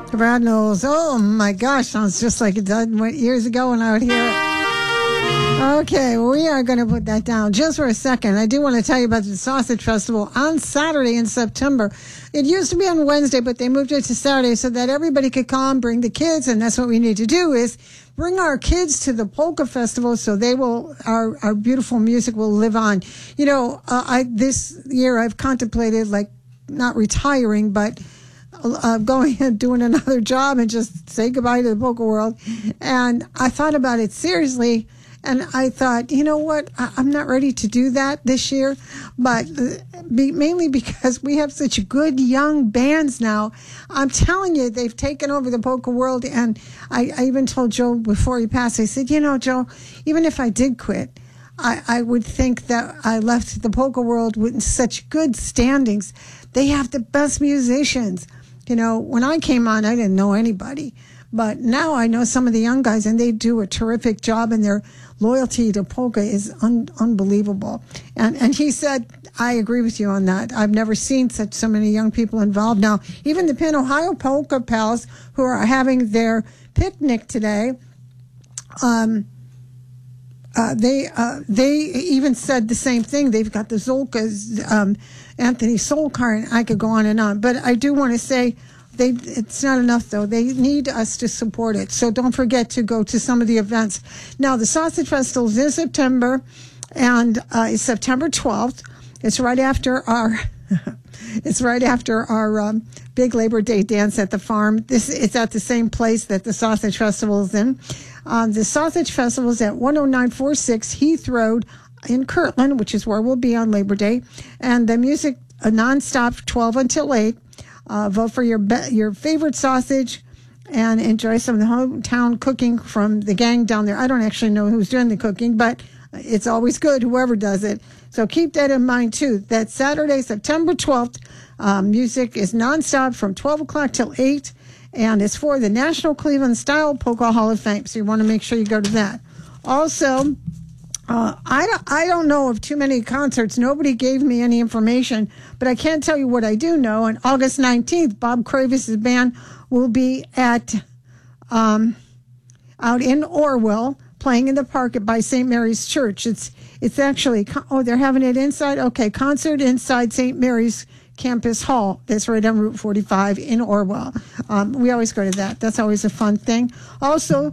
Brad Knowles. Oh my gosh, sounds just like it did years ago when I would hear it. Okay, we are going to put that down just for a second. I do want to tell you about the Sausage Festival on Saturday in September. It used to be on Wednesday, but they moved it to Saturday so that everybody could come, bring the kids, and that's what we need to do is bring our kids to the Polka Festival so they will, our beautiful music will live on. You know, this year I've contemplated like not retiring, but going and doing another job and just say goodbye to the polka world. And I thought about it seriously. And I thought, you know what, I'm not ready to do that this year, but mainly because we have such good young bands now. I'm telling you, they've taken over the polka world. And I even told Joe before he passed, I said, you know, Joe, even if I did quit, I would think that I left the polka world with such good standings. They have the best musicians. You know, when I came on, I didn't know anybody. But now I know some of the young guys, and they do a terrific job, and their loyalty to polka is unbelievable. And he said, I agree with you on that. I've never seen so many young people involved. Now, even the Penn Ohio Polka Pals, who are having their picnic today, they even said the same thing. They've got the Zolkas, Anthony Solkar, and I could go on and on. But I do want to say, it's not enough, though. They need us to support it. So don't forget to go to some of the events. Now, the Sausage Festival is in September, and it's September 12th. It's right after our big Labor Day dance at the farm. It's at the same place that the Sausage Festival is in. The Sausage Festival is at 10946 Heath Road in Kirtland, which is where we'll be on Labor Day. And the music nonstop 12 until 8. Vote for your favorite sausage and enjoy some of the hometown cooking from the gang down there. I don't actually know who's doing the cooking, but it's always good, whoever does it. So keep that in mind, too. That Saturday, September 12th, music is nonstop from 12 o'clock till 8, and it's for the National Cleveland Style Polka Hall of Fame, so you want to make sure you go to that. Also, I don't know of too many concerts. Nobody gave me any information, but I can tell you what I do know. On August 19th, Bob Kravis' band will be at out in Orwell, playing in the park by St. Mary's Church. It's actually, they're having it inside? Okay, concert inside St. Mary's Campus Hall. That's right on Route 45 in Orwell. We always go to that. That's always a fun thing. Also,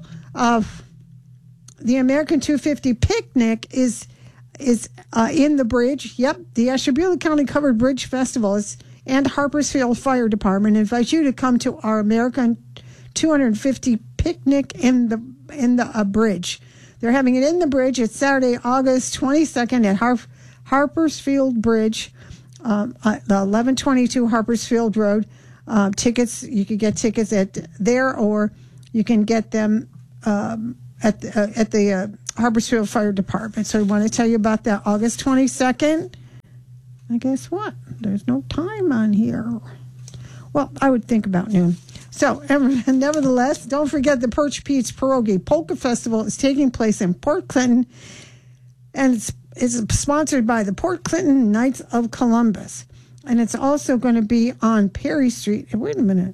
the American 250 picnic is in the bridge. Yep, the Ashtabula County Covered Bridge Festival and Harpersfield Fire Department invite you to come to our American 250 picnic in the bridge. They're having it in the bridge. It's Saturday, August 22nd at Harpersfield Bridge, the 1122 Harpersfield Road. Tickets, you could get tickets there, or you can get them at the Harpersfield Fire Department. So we want to tell you about that August 22nd. And guess what? There's no time on here. Well, I would think about noon. So, nevertheless, don't forget the Perch Pete's Pierogi Polka Festival is taking place in Port Clinton, and it's sponsored by the Port Clinton Knights of Columbus. And it's also going to be on Perry Street. Wait a minute.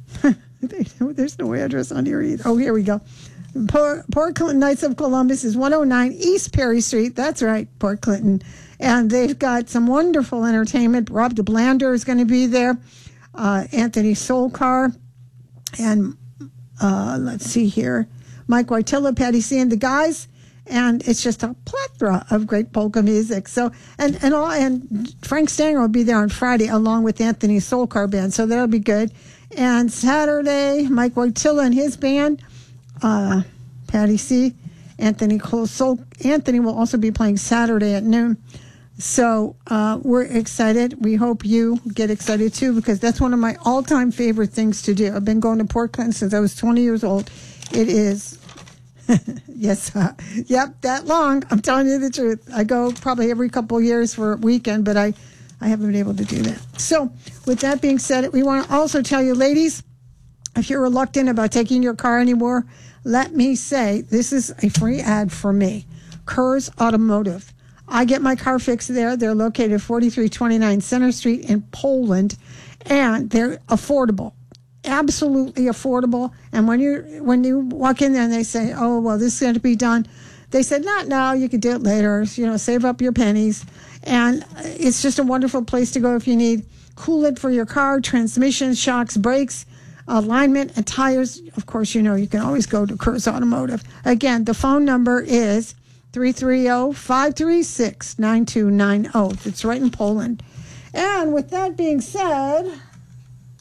There's no address on here either. Oh, here we go. Port Clinton Knights of Columbus is 109 East Perry Street. That's right, Port Clinton. And they've got some wonderful entertainment. Rob DeBlander is going to be there. Anthony Solkar. And let's see here. Mike Wojtyla, Patty C. and the guys. And it's just a plethora of great polka music. So, and Frank Stanger will be there on Friday along with Anthony Solkar Band. So that'll be good. And Saturday, Mike Wojtyla and his band. Patty C. Anthony will also be playing Saturday at noon. So we're excited. We hope you get excited too, because that's one of my all-time favorite things to do. I've been going to Port Clinton since I was 20 years old. It is, yes, yep, that long. I'm telling you the truth. I go probably every couple of years for a weekend, but I haven't been able to do that. So with that being said, we want to also tell you, ladies, if you're reluctant about taking your car anymore, let me say this is a free ad for me. Kurz Automotive. I get my car fixed there. They're located 4329 Center Street in Poland, and they're affordable. absolutely affordable. And when you walk in there and they say, oh, well, this is going to be done, they said, not now, you can do it later, save up your pennies. And it's just a wonderful place to go if you need coolant for your car, transmission, shocks, brakes, alignment, and tires. Of course, you can always go to Kurz Automotive. Again, the phone number is 330-536-9290. It's right in Poland. And with that being said,